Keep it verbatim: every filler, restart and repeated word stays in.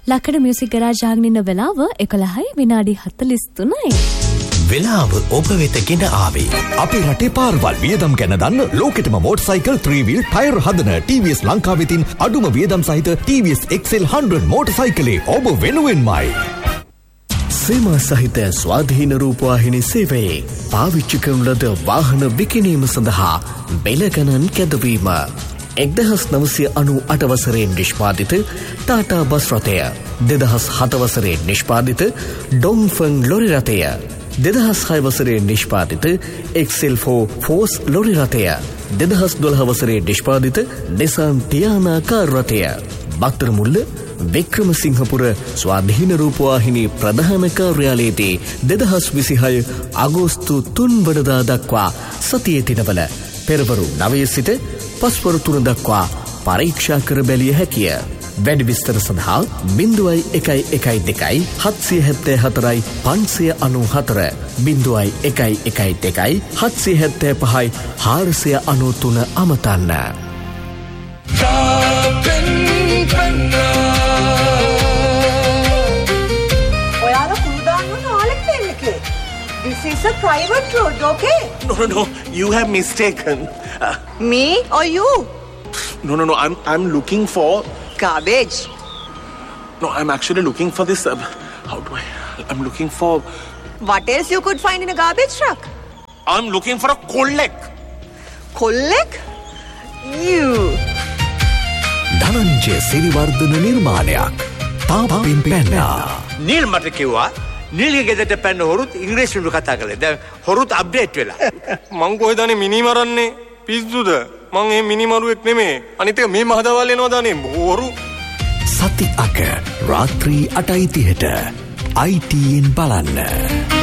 ලකඩ music garage ආගෙන ඉන්න වෙලාව එකොළහයි විනාඩි හතළිස් තුනයි. වෙලාව ඔබ වෙත ගෙන ආවේ. අපේ රටේ පාරවල් වියදම් ගැන දන්න ලෝකෙටම මෝටර්සයිකල් three wheel ටයර් හදන T V S ලංකාව වෙතින් අඩුම වියදම් සහිත T V S X L one hundred මෝටර්සයිකලේ ඔබ වෙනුවෙන්මයි. සීමා සහිත ස්වාධීන රූපවාහිනී සේවයේ පාවිච්චි කරන ලද වාහන විකිණීම සඳහා බෙල ගණන් කැදවීම. එක්දහස් නවසිය අනූ අට වසරේ නිෂ්පාදිත ටාටා බස් රථය, දෙදහස් හත වසරේ නිෂ්පාදිත ඩොන්ෆන් ලොරි රථය, දෙදහස් හය වසරේ නිෂ්පාදිත X L four force lorry රථය, දෙදහස් දොළහ වසරේ නිෂ්පාදිත නිසාන් ටියානා කාර් රථය. බක්තර මුල්ල වික්‍රමසිංහපුර ස්වාධීන රූපවාහිනී ප්‍රධාන කාර්යාලයේදී දෙදහස් විසිහය අගෝස්තු තුන් වනදා දක්වා සතියේ දිනවල පෙරවරු නවය සිට පස්වරු තුන දක්වා පරීක්ෂා කර බැලිය හැකිය. වැඩි විස්තර සඳහා බිංදුවයි එකයි එකයි දෙකයි හත්සිය හැත්තෑ හතරයි පන්සිය අනූ හතර බිංදුවයි එකයි එකයි දෙකයි හත්සිය හැත්තෑ පහයි හාරසිය අනූ තුන අමතන්න. ඔයාලා කුරුදාන් වන ආලෙක් දෙන්නකේ. This is a private road, okay? No, no, no. You have mistaken. Uh, Me or you? no, no, no. I'm I'm looking for. Garbage. No, I'm actually looking for this. Uh, how do I? I'm looking for. What else you could find in a garbage truck? I'm looking for a kollek. Kollek? You. Dhananjaya Siriwardena නිර්මාණයක්. තාපින් පැන්නා. නිල් මට කිව්වා නිල්ගේ ගෙදරට පැන්න හොරුත් ඉංග්‍රීසියෙන් කතා කළේ. දැන් හොරුත් update වෙලා. මං කොහෙදනේ මිනි මරන්නේ? පිස්සුද? මං මේ මිනි මරුවෙක් නෙමෙයි. අනිත් එක මේ මහදවල් එනවා දානේ හොරු. සති අක රාත්‍රී අටයි තිහට I T N බලන්න.